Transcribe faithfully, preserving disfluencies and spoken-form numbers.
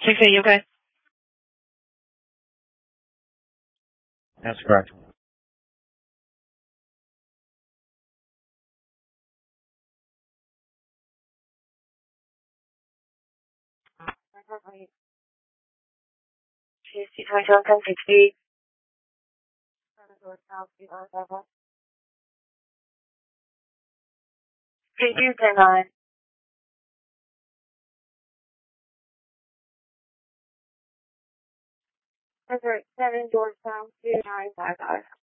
six eight, you okay? That's correct. Tuesday, twenty-one, sixty. Three two ten nine. Seven Georgetown two nine five five.